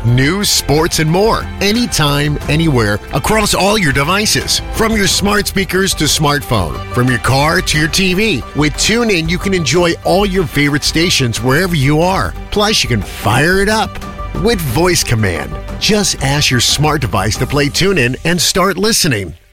News, sports, and more. Anytime, anywhere, across all your devices. From your smart speakers to smartphone. From your car to your TV. With TuneIn, you can enjoy all your favorite stations wherever you are. Plus, you can fire it up with voice command. Just ask your smart device to play TuneIn and start listening.